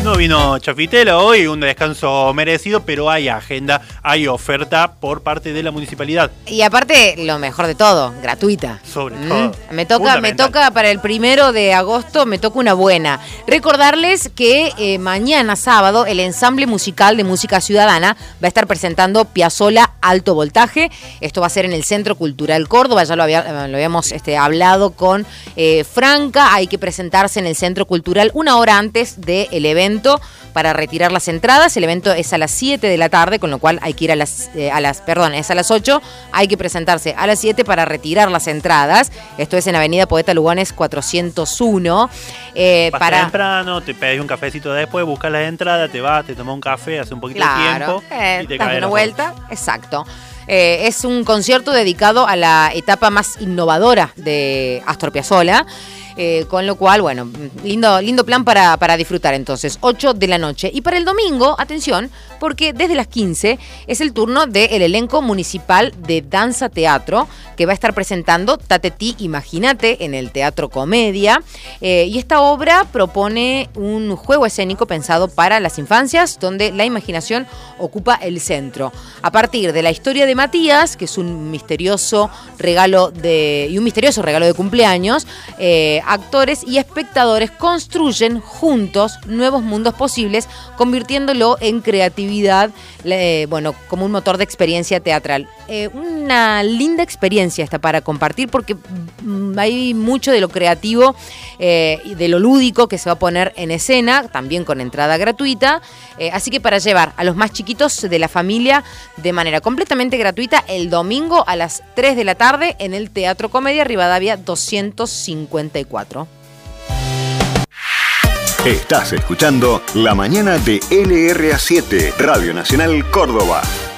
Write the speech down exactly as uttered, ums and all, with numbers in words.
No vino Chafitela hoy, un descanso merecido, pero hay agenda, hay oferta por parte de la municipalidad. Y aparte, lo mejor de todo, gratuita. Sobre ¿Mm? todo. Me toca, me toca para el primero de agosto, me toca una buena. Recordarles que eh, mañana sábado el ensamble musical de música ciudadana va a estar presentando Piazzolla Alto Voltaje. Esto va a ser en el Centro Cultural Córdoba, ya lo, había, lo habíamos este, hablado con eh, Franca. Hay que presentarse en el Centro Cultural una hora antes del evento para retirar las entradas. El evento es a las siete de la tarde, con lo cual hay que ir a las, eh, a las, perdón, es a las ocho, hay que presentarse a las siete para retirar las entradas. Esto es en Avenida Poeta Lugones cuatrocientos uno. Eh, vas para temprano, te pedís un cafecito después, buscas las entradas, te vas, te tomas un café, hace un poquito claro, de tiempo eh, y te das caes una vuelta, exacto. Eh, es un concierto dedicado a la etapa más innovadora de Astor Piazzolla. Eh, con lo cual, bueno, lindo, lindo plan para, para disfrutar entonces, ocho de la noche. Y para el domingo, atención, porque desde las quince es el turno del elenco municipal de danza teatro, que va a estar presentando Tatetí Imagínate en el Teatro Comedia. Eh, y esta obra propone un juego escénico pensado para las infancias, donde la imaginación ocupa el centro. A partir de la historia de Matías, que es un misterioso regalo de, y un misterioso regalo de cumpleaños, eh, actores y espectadores construyen juntos nuevos mundos posibles, convirtiéndolo en creatividad, eh, bueno, como un motor de experiencia teatral. Eh, una linda experiencia esta para compartir, porque hay mucho de lo creativo eh, y de lo lúdico que se va a poner en escena, también con entrada gratuita. Eh, así que para llevar a los más chiquitos de la familia de manera completamente gratuita el domingo a las tres de la tarde en el Teatro Comedia Rivadavia doscientos cincuenta y cuatro. Estás escuchando La Mañana de L R A siete, Radio Nacional Córdoba.